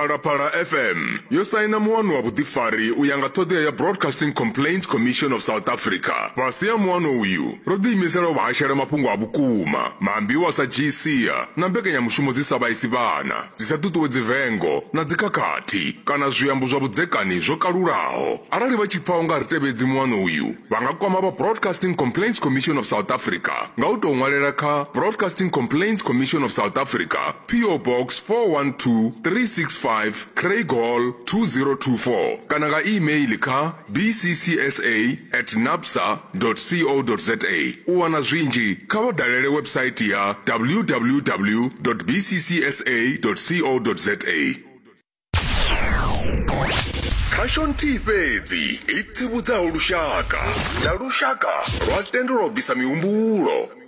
Phalaphala FM yo saina muano wa vhuḓifari u ya nga ṱhoḓea ya Broadcasting Complaints Commission of South Africa. Fhasi ya muano uyu ro ḓiimisela u vhashela mafhungo a vhukuma, maambiwa sa GCA na mbekanyamushumo dzi sa vhaisi vhana, dzi sa ṱuṱuwedzi vengo na dzikhakhathi kana zwiambo zwa vhudzekani zwo kalulaho. Arali vha tshi pfa u nga ri tevhedzi muano uyu vha nga kwama vha Broadcasting Complaints Commission of South Africa nga u tou ṅwalela kha Broadcasting Complaints Commission of South Africa, PO Box 412365 Craigall 2024 kana nga email kha bccsa@napsa.co.za. U wana zwinzhi kha vha dalele website ya www.bccsa.co.za. Cashon Tipedzi, itsivudzaho lushaka na lushaka lwa tendo lwa bvisa mihumbulo.